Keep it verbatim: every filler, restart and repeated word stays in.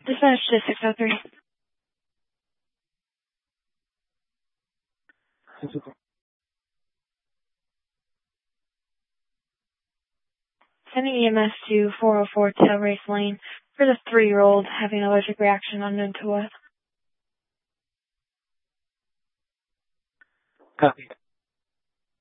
Dispatch to six oh three. Sending E M S to four oh four Tail Race Lane for the three-year-old having an allergic reaction unknown to what. Copy.